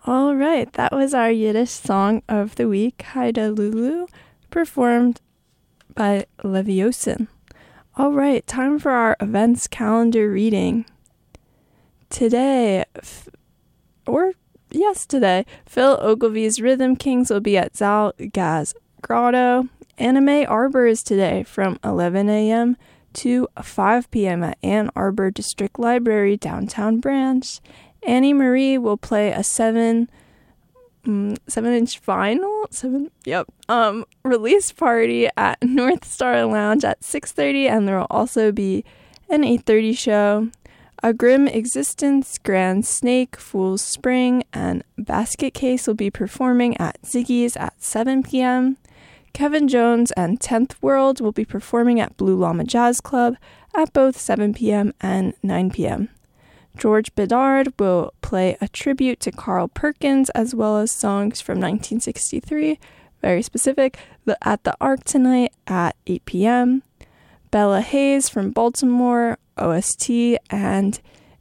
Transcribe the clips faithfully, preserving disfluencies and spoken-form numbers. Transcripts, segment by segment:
All right, that was our Yiddish song of the week, Haida Lulu, performed by Leviosin. All right, time for our events calendar reading. Today, f- or yes, today, Phil Ogilvy's Rhythm Kings will be at Zalgaz Grotto. Anime Arbor is today from eleven a.m. to five p.m. at Ann Arbor District Library, downtown Branch. Annie Marie will play a seven mm, seven inch vinyl seven yep um release party at North Star Lounge at six thirty, and there will also be an eight thirty show. A Grim Existence, Grand Snake, Fool's Spring, and Basket Case will be performing at Ziggy's at seven p.m. Kevin Jones and tenth World will be performing at Blue Llama Jazz Club at both seven p.m. and nine p.m. George Bedard will play a tribute to Carl Perkins as well as songs from nineteen sixty-three, very specific, the, at the Arc tonight at eight p.m. Bella Hayes from Baltimore, O S T, and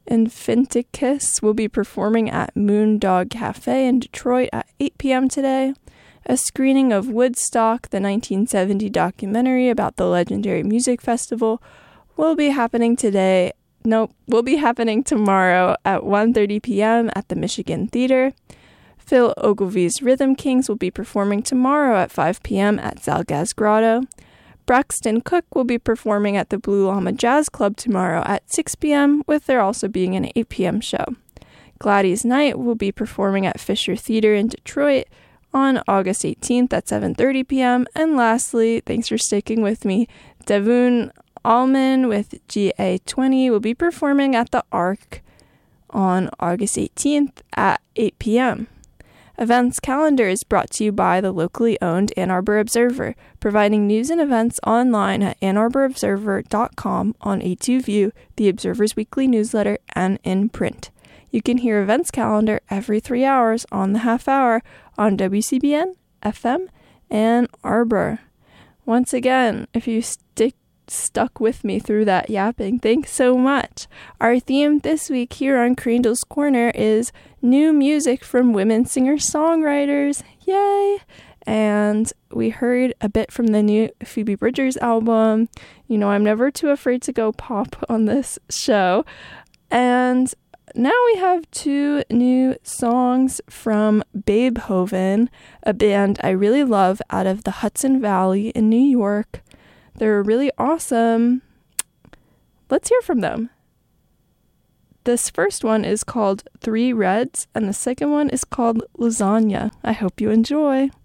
Infinticus will be performing at Moondog Cafe in Detroit at eight p.m. today. A screening of Woodstock, the nineteen seventy documentary about the legendary music festival, will be happening today. Nope, will be happening tomorrow at one thirty p.m. at the Michigan Theater. Phil Ogilvy's Rhythm Kings will be performing tomorrow at five p.m. at Zalgaz Grotto. Braxton Cook will be performing at the Blue Llama Jazz Club tomorrow at six p.m., with there also being an eight p.m. show. Gladys Knight will be performing at Fisher Theater in Detroit on August eighteenth at seven thirty p.m. And lastly, thanks for sticking with me, Devon Allman with G A twenty will be performing at the Arc on August eighteenth at eight p.m. Events calendar is brought to you by the locally owned Ann Arbor Observer, providing news and events online at ann arbor observer dot com, on A two View, the Observer's weekly newsletter, and in print. You can hear events calendar every three hours on the half hour on W C B N, F M, Ann Arbor. Once again, if you stick stuck with me through that yapping, thanks so much. Our theme this week here on Crandall's Corner is new music from women singer-songwriters. Yay! And we heard a bit from the new Phoebe Bridgers album. You know, I'm never too afraid to go pop on this show. And now we have two new songs from Babehoven, a band I really love out of the Hudson Valley in New York. They're really awesome. Let's hear from them. This first one is called Three Reds, and the second one is called Lasagna. I hope you enjoy.